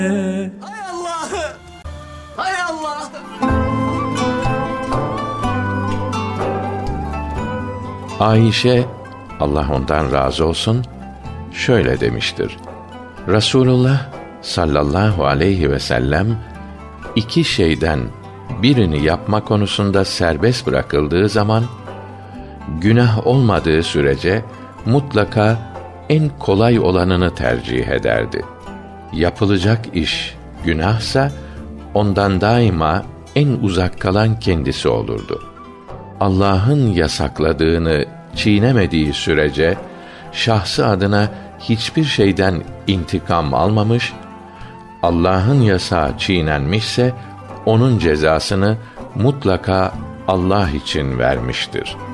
Hay Allah! Hay Allah! Ayşe, Allah ondan razı olsun, şöyle demiştir: Resulullah sallallahu aleyhi ve sellem iki şeyden birini yapma konusunda serbest bırakıldığı zaman, günah olmadığı sürece mutlaka en kolay olanını tercih ederdi. Yapılacak iş günahsa ondan daima en uzak kalan kendisi olurdu. Allah'ın yasakladığını çiğnemediği sürece şahsı adına hiçbir şeyden intikam almamış, Allah'ın yasağı çiğnenmişse onun cezasını mutlaka Allah için vermiştir.